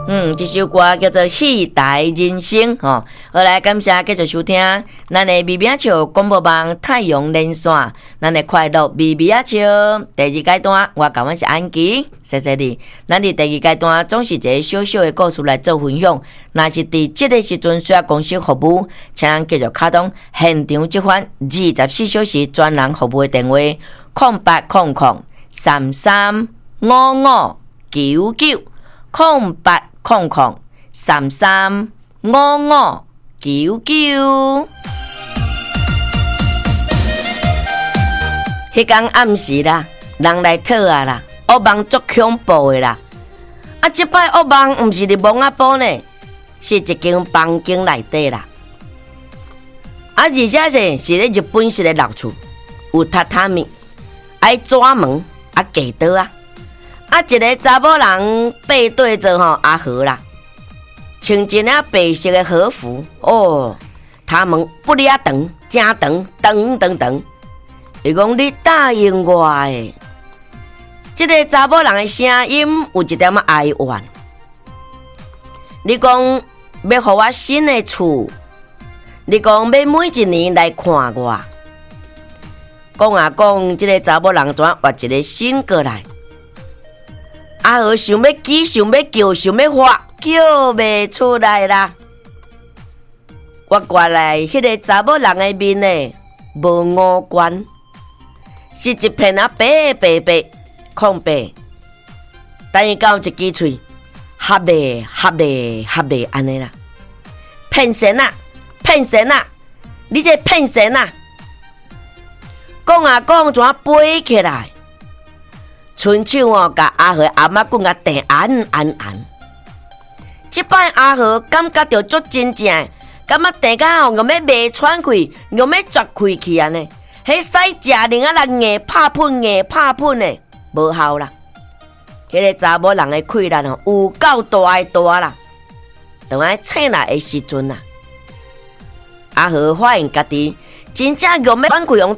这首歌叫做《戏台人生》吼。好来，感谢继续收听咱的微微笑广播网太阳连线，咱的快乐微微笑第二阶段，我讲我是安琪，谢谢你。咱伫第二阶段总是一个小小的故事来做分享。若是伫这个时阵需要公司服务，请咱继续卡通现场接返24小时专人服务的电话：0800335599。0800335599。迄天暗时啦，人来讨啊啦，恶梦足恐怖的啦。这摆恶梦毋是伫蒙仔堡呢，是一间房间内底啦。而且是咧日本式的老厝，有榻榻米，爱纸门，架刀啊。一个查某人背对着阿和啦，穿一件白色的和服哦，他们不哩长，真长。伊讲你答应我诶，这个查某人的声音有一点哀怨。你讲要互我新的厝，你讲要每一年来看我，讲这个查某人怎挖一个心过来。阿和想要挤，想要叫，想要发，叫袂出来啦。我过来，迄个查某人的面呢，无五官，是一片白空白，但伊到一支喙，合袂安尼啦。骗神啊！你这骗神啊！讲怎飞起来？伸手甲阿和阿妈棍甲电按。这摆阿和感觉到足真正，感觉电甲用要卖喘气，用要绝气去安尼。迄使食灵啊，人硬拍喷的，无效啦。迄个查某人的气力有够大啦。当爱醒来的时阵啊，阿和发现家己真正用要喘气用